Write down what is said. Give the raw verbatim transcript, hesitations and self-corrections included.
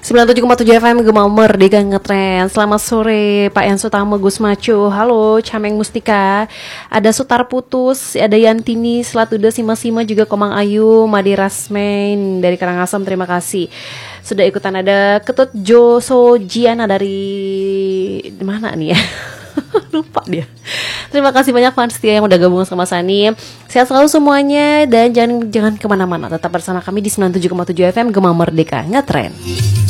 sembilan puluh tujuh koma tujuh F M Gema Merdeka Ngetren. Selamat sore Pak Yan Sutama, Gus Maco. Halo Cameng Mustika. Ada Sutar Putus, ada Yantini, Selatuda Sima-Sima, juga Komang Ayu, Madi Rasmain dari Karangasem, terima kasih. Sudah ikutan, ada Ketut Jo Sojiana dari mana nih ya? Lupa dia. Terima kasih banyak fans setia yang udah gabung sama Sani. Sehat selalu semuanya dan jangan jangan kemana-mana. Tetap bersama kami di sembilan puluh tujuh koma tujuh F M Gema Merdeka Ngetren.